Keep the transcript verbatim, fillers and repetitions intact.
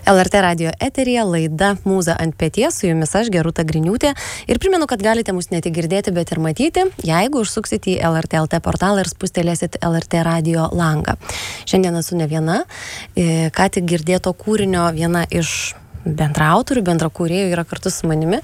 L R T radijo eteryje laida Mūza ant peties, su jumis aš, Gerūta Griniūtė. Ir primenu, kad galite mus ne tik girdėti, bet ir matyti, jeigu užsuksit į L R T L T portalą ir spustelėsit L R T radijo langą. Šiandien esu ne viena, ką tik girdėto kūrinio viena iš bendraautorių, bendrakūrėjų yra kartu su manimi.